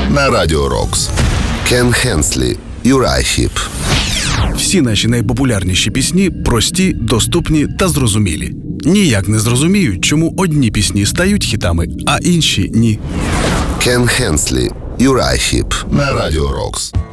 на Радіо Рокс. Кен Хенслі, Юрай Хіп. Всі наші найпопулярніші пісні прості, доступні та зрозумілі. Ніяк не зрозуміють, чому одні пісні стають хітами, а інші – ні. Кен Хенслі, Юрай Хіп на Радіо Рокс.